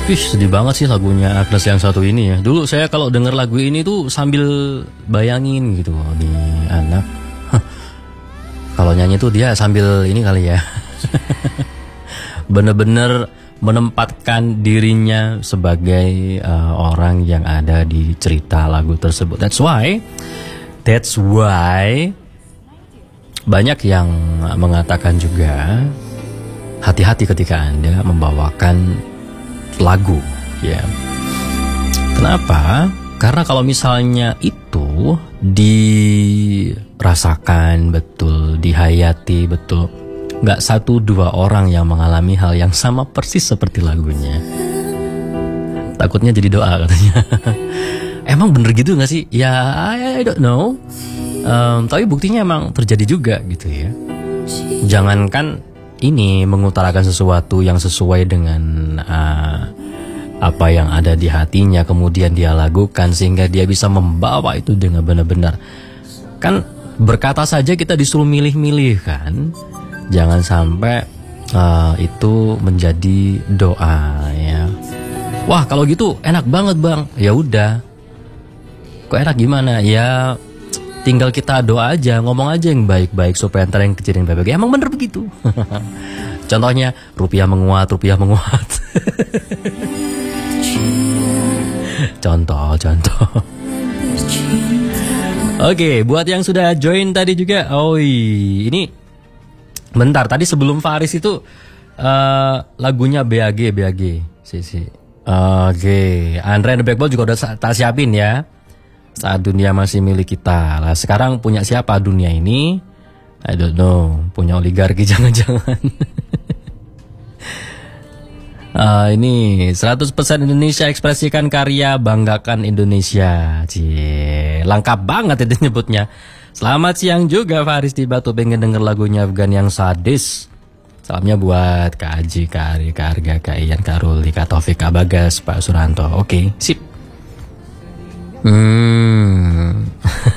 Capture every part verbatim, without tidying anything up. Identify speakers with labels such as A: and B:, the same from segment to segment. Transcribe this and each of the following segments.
A: Wih, sedih banget sih lagunya Agnes yang satu ini ya. Dulu saya kalau denger lagu ini tuh sambil bayangin gitu, di anak. Kalau nyanyi tuh dia sambil ini kali ya. Bener-bener menempatkan dirinya sebagai uh, orang yang ada di cerita lagu tersebut. That's why, that's why banyak yang mengatakan juga hati-hati ketika Anda membawakan lagu, ya. Kenapa? Karena kalau misalnya itu dirasakan betul, dihayati betul, nggak satu dua orang yang mengalami hal yang sama persis seperti lagunya, takutnya jadi doa katanya. Emang bener gitu nggak sih? Ya, I don't know. Um, tapi buktinya emang terjadi juga gitu ya. Jangankan ini mengutarakan sesuatu yang sesuai dengan uh, apa yang ada di hatinya, kemudian dia lakukan sehingga dia bisa membawa itu dengan benar-benar. Kan berkata saja kita disuruh milih-milih kan. Jangan sampai uh, itu menjadi doa ya. Wah, kalau gitu enak banget bang. Ya udah. Kok enak gimana? Ya tinggal kita doa aja, ngomong aja yang baik-baik supaya ntar yang kejadian baik-baik. Emang bener begitu. Contohnya rupiah menguat, rupiah menguat. Contoh, contoh. Oke, buat yang sudah join tadi juga. Oh ini bentar, tadi sebelum Faris itu uh, lagunya B A G, B A G. Si, si. Oke, Andre and the Backbone juga udah tak siapin ya. Saat dunia masih milik kita. Lah sekarang punya siapa dunia ini? I don't know. Punya oligarki jangan-jangan. uh, ini seratus persen Indonesia, ekspresikan karya, banggakan Indonesia. Cie, lengkap banget itu nyebutnya. Selamat siang juga Faris di Batu, pengen denger lagunya Afgan yang sadis. Salamnya buat Kak Aji, Kak Ari, Kak Arga, Kak Ian, Kak Ruli, Kak Taufik, Kak Bagas, Pak Suranto. Oke, sip. Hmm.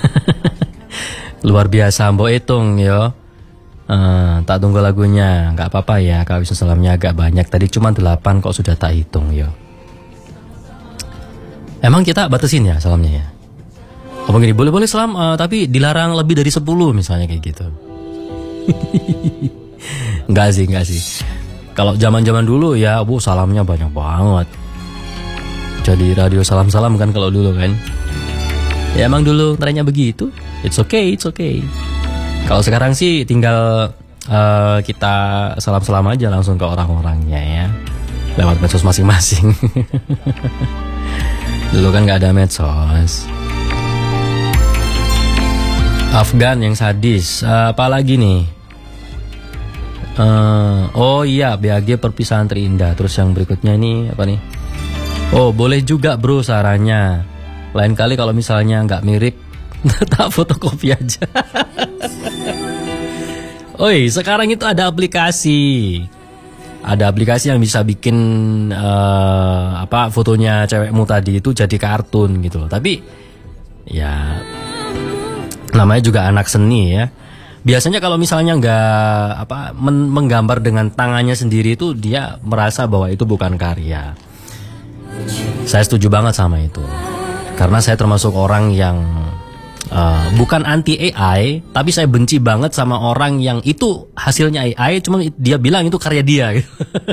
A: Luar biasa Mbok Itung yo. Uh, tak tunggu lagunya. Gak apa-apa ya, Kak Wisnu salamnya agak banyak. Tadi cuma delapan kok sudah tak hitung yo. Emang kita batasin ya salamnya ya? Oh begini, boleh-boleh salam uh, tapi dilarang lebih dari sepuluh misalnya kayak gitu. Enggak sih, enggak sih. Kalau zaman-zaman dulu ya, bu salamnya banyak banget. Jadi radio salam-salam kan kalau dulu kan. Ya emang dulu trennya begitu. It's okay, it's okay. Kalau sekarang sih tinggal uh, kita salam-salam aja langsung ke orang-orangnya ya, lewat medsos masing-masing. Dulu kan gak ada medsos. Afgan yang sadis. Uh, apalagi nih? Uh, oh iya, B A G perpisahan terindah. Terus yang berikutnya ini apa nih? Oh boleh juga bro sarannya. Lain kali kalau misalnya nggak mirip, tak fotokopi aja. Oi, sekarang itu ada aplikasi, ada aplikasi yang bisa bikin uh, apa fotonya cewekmu tadi itu jadi kartun gitu. Tapi ya namanya juga anak seni ya. Biasanya kalau misalnya nggak apa men menggambar dengan tangannya sendiri itu dia merasa bahwa itu bukan karya. Saya setuju banget sama itu. Karena saya termasuk orang yang uh, bukan anti A I, tapi saya benci banget sama orang yang itu hasilnya A I, cuma dia bilang itu karya dia gitu.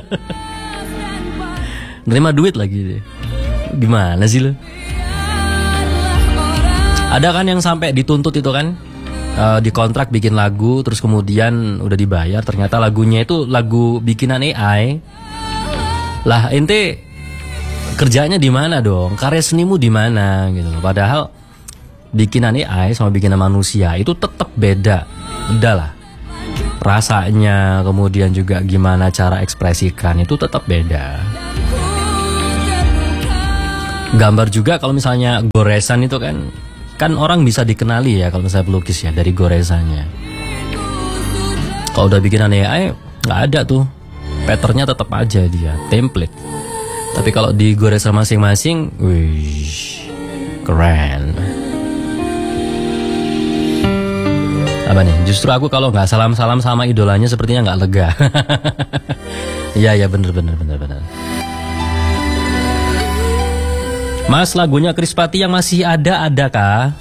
A: Nerima duit lagi. Gimana sih lo? Ada kan yang sampai dituntut itu kan, uh, di kontrak bikin lagu, terus kemudian udah dibayar, ternyata lagunya itu lagu bikinan A I. Lah ente kerjanya di mana dong? Karya senimu di mana gitu. Padahal bikinan A I sama bikinan manusia itu tetap beda. Udahlah. Rasanya, kemudian juga gimana cara ekspresikan itu tetap beda. Gambar juga kalau misalnya goresan itu kan kan orang bisa dikenali ya kalau misalnya pelukis ya dari goresannya. Kalau udah bikinan A I nggak ada tuh. Patternnya tetap aja dia, template. Tapi kalau digores masing-masing, wih, keren. Apa nih? Justru aku kalau nggak salam-salam sama idolanya sepertinya nggak lega. Iya ya bener bener bener bener. Mas, lagunya Krispati yang masih ada ada kah?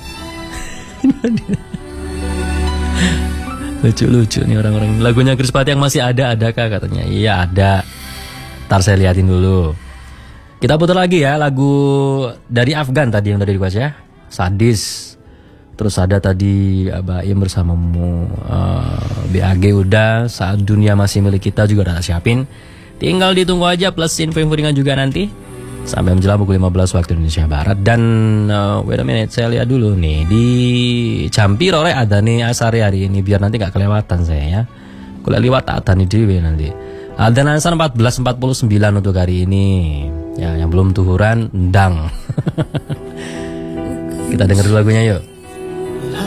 A: Lucu-lucu nih orang-orang. Lagunya Krispati yang masih ada ada kah katanya? Iya ada. Ntar saya liatin dulu. Kita putar lagi ya lagu dari Afgan tadi yang tadi dikuas ya. Sadis. Terus ada tadi Baim bersamamu, uh, B A G udah. Saat dunia masih milik kita juga udah siapin. Tinggal ditunggu aja plus info-info ringan juga nanti sampai menjelang pukul lima belas waktu Indonesia Barat. Dan uh, wait a minute, saya lihat dulu nih di Jampi Rore ada nih Asari hari ini biar nanti gak kelewatan saya ya. Kuliah liwat ada nih dewe nanti. Ada Nansan empat belas empat puluh sembilan untuk hari ini. Ya, yang belum tuhuran ndang. Kita denger dulu lagunya yuk.